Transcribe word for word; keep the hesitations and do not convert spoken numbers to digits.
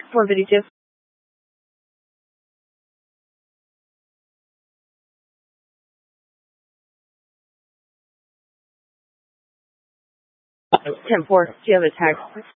Forbidity. ten four. Do you have a text?